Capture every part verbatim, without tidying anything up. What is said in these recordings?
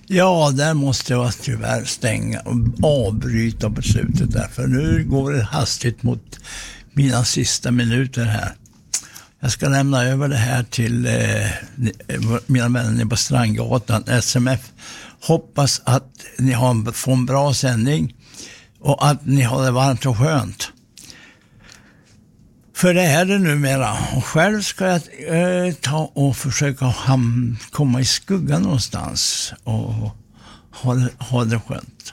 Ja, där måste jag tyvärr stänga och avbryta på slutet där. För nu går det hastigt mot mina sista minuter här. Jag ska lämna över det här till eh, mina vänner på Strandgatan, S M F. Hoppas att ni har, får en bra sändning och att ni har det varmt och skönt. För det är det numera. Och själv ska jag eh, ta och försöka ham- komma i skuggan någonstans och ha det, ha det skönt.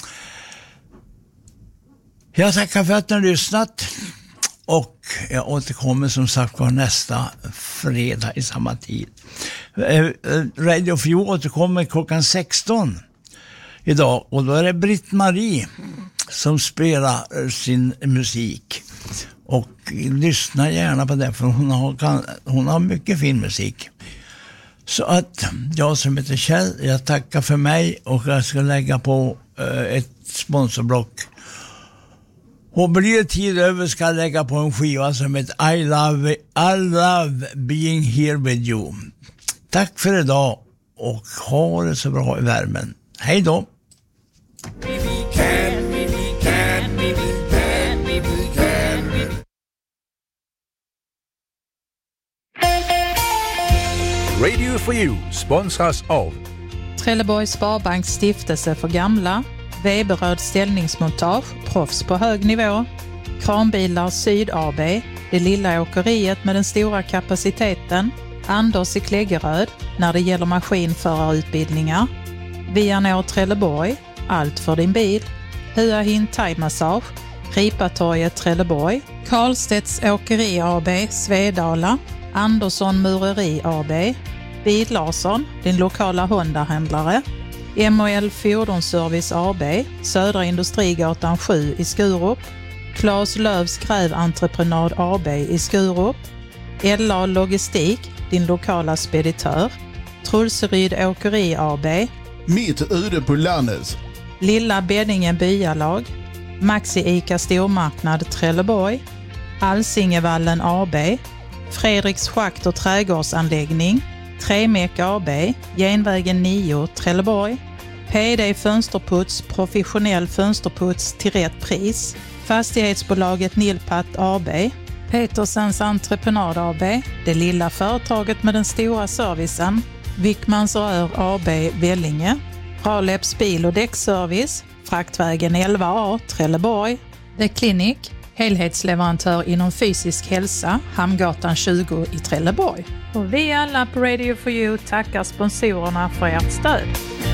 Jag tackar för att ni har lyssnat. Och jag återkommer som sagt var nästa fredag i samma tid. Radio F U återkommer klockan sexton idag. Och då är det Britt-Marie som spelar sin musik. Och lyssna gärna på det, för hon har, hon har mycket fin musik. Så att jag som heter Kjell, jag tackar för mig och jag ska lägga på ett sponsorblock. Och blir det tid över ska jag lägga på en skiva som heter I love, I love being here with you. Tack för idag och ha det så bra i värmen. Hej då! Radio for You sponsras av Trelleborgs Sparbanks stiftelse för gamla, Weberöd ställningsmontage, proffs på hög nivå, Kranbilar Syd A B, det lilla åkeriet med den stora kapaciteten, Anders i Kläggeröd när det gäller maskinförarutbildningar, Vianor Trelleborg, allt för din bil, Hua Hin Thai Massage, Ripatorget Trelleborg, Karlstedts Åkeri A B, Svedala, Andersson Mureri A B, Bil Larsson, din lokala Honda-händlare, M och L Fordonsservice A B, Södra Industrigatan sju i Skurup, Claes Lövs Gräventreprenad A B i Skurup, L A Logistik, din lokala speditör, Trulseryd Åkeri A B, Mitt ute på landet, Lilla Beddinge Byalag, Maxi Ica Stormarknad Trelleborg, Alsingevallen A B, Fredriks Schakt och trädgårdsanläggning, Tremek A B, Genvägen nio Trelleborg, P D Fönsterputs, professionell fönsterputs till rätt pris, Fastighetsbolaget Nilpat A B, Petersens Entreprenad A B, det lilla företaget med den stora servicen, Wickmans Rör A B Vellinge, Raleps bil- och däckservice, Fraktvägen elva A Trelleborg, The Clinic, helhetsleverantör inom fysisk hälsa, Hamngatan tjugo i Trelleborg. Och vi alla på Radio for You tackar sponsorerna för ert stöd.